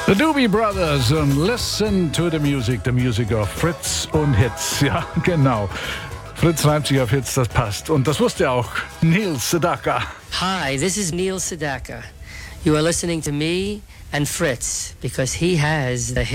The Doobie Brothers und Listen to the Music of Fritz und Hits. Ja, genau. Fritz reimt sich auf Hits, das passt. Und das wusste auch Neil Sedaka. Hi, this is Neil Sedaka. You are listening to me and Fritz because he has the hits.